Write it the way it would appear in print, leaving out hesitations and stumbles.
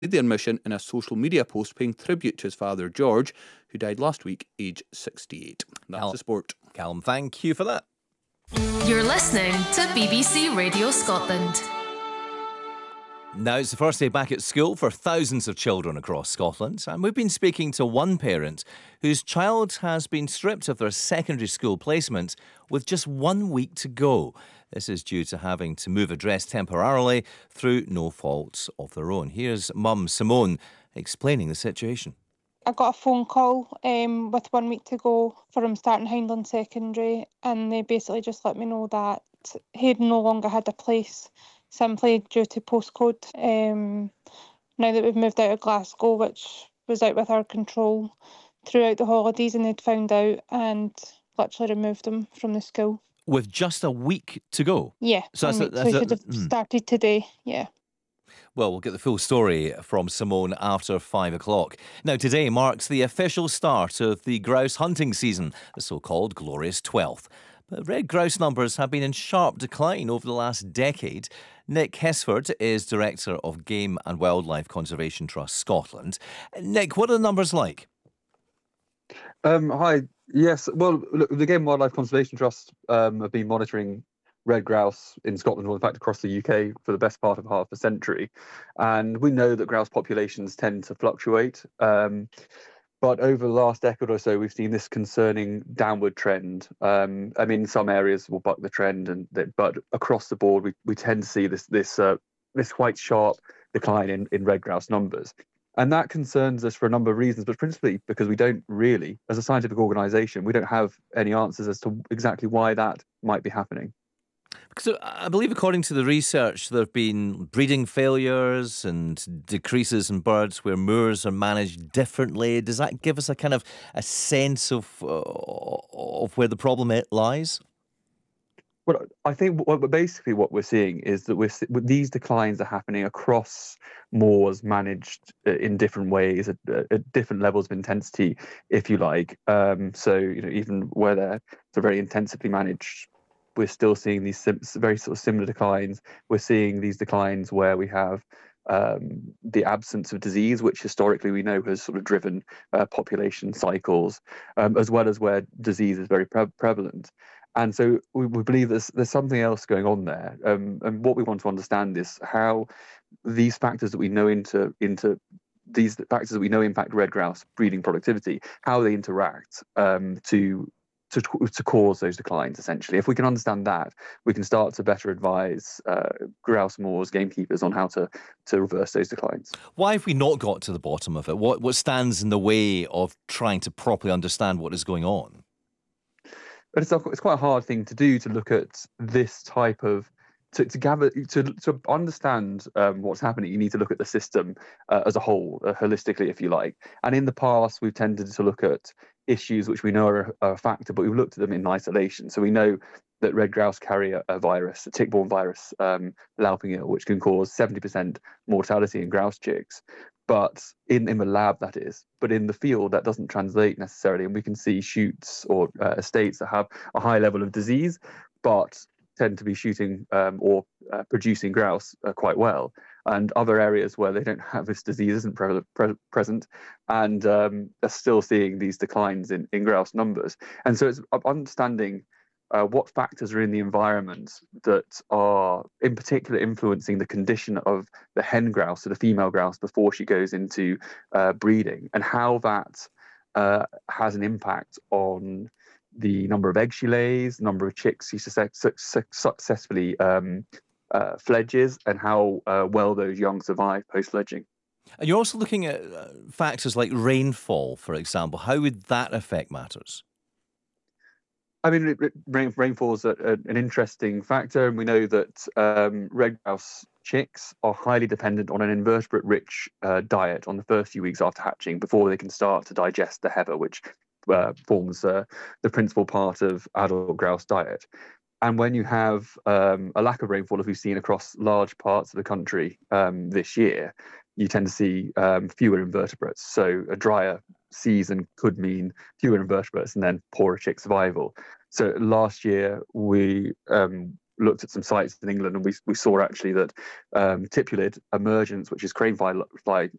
the admission in a social media post paying tribute to his father, George, who died last week, aged 68. That's the sport. Callum, thank you for that. You're listening to BBC Radio Scotland. Now, it's the first day back at school for thousands of children across Scotland, and we've been speaking to one parent whose child has been stripped of their secondary school placement with just 1 week to go. This is due to having to move address temporarily through no fault of their own. Here's Mum Simone explaining the situation. I got a phone call with 1 week to go for him starting Hindland Secondary, and they basically just let me know that he no longer had a place, simply due to postcode. Now that we've moved out of Glasgow, which was out with our control throughout the holidays, and they'd found out and literally removed him from the school. With just a week to go? Yeah, so he should have started today, yeah. Well, we'll get the full story from Simone after 5 o'clock. Now, today marks the official start of the grouse hunting season, the so-called Glorious 12th. But red grouse numbers have been in sharp decline over the last decade. Nick Hesford is Director of Game and Wildlife Conservation Trust Scotland. Nick, what are the numbers like? Hi. Yes. Well, look, the Game and Wildlife Conservation Trust have been monitoring red grouse in Scotland, or in fact across the UK, for the best part of half a century. And we know that grouse populations tend to fluctuate. But over the last decade or so, we've seen this concerning downward trend. I mean, some areas will buck the trend, but across the board, we tend to see this quite sharp decline in red grouse numbers. And that concerns us for a number of reasons, but principally because we don't really, as a scientific organisation, we don't have any answers as to exactly why that might be happening. Because I believe, according to the research, there have been breeding failures and decreases in birds where moors are managed differently. Does that give us a kind of a sense of where the problem lies? Well, I think basically what we're seeing is that these declines are happening across moors managed in different ways at different levels of intensity, if you like. So, even where they're very intensively managed, we're still seeing these very sort of similar declines. We're seeing these declines where we have the absence of disease, which historically we know has sort of driven population cycles, as well as where disease is very prevalent. And so we believe there's something else going on there. And what we want to understand is how these factors that we know these factors that we know impact red grouse breeding productivity, how they interact to cause those declines, essentially. If we can understand that, we can start to better advise grouse moors, gamekeepers, on how to reverse those declines. Why have we not got to the bottom of it? What stands in the way of trying to properly understand what is going on? But it's quite a hard thing to do, to look at this type of to understand what's happening. You need to look at the system as a whole, holistically, if you like. And in the past, we've tended to look at issues which we know are a factor, but we've looked at them in isolation. So we know that red grouse carry a virus, a tick-borne virus, Lauping, which can cause 70% mortality in grouse chicks. But in the lab, that is. But in the field, that doesn't translate necessarily. And we can see shoots or estates that have a high level of disease, but tend to be shooting or producing grouse quite well. And other areas where they don't have this disease isn't present, and are still seeing these declines in grouse numbers. And so it's understanding what factors are in the environment that are in particular influencing the condition of the hen grouse, or the female grouse, before she goes into breeding, and how that has an impact on the number of eggs she lays, number of chicks she successfully fledges, and how well those young survive post-fledging. And you're also looking at factors like rainfall, for example. How would that affect matters? I mean, rainfall is an interesting factor, and we know that red grouse chicks are highly dependent on an invertebrate-rich diet on the first few weeks after hatching, before they can start to digest the heather, which forms the principal part of adult grouse diet. And when you have a lack of rainfall, as we've seen across large parts of the country this year, you tend to see fewer invertebrates. So a drier season could mean fewer invertebrates and then poorer chick survival. So last year we looked at some sites in England, and we saw actually that tipulid emergence, which is crane fly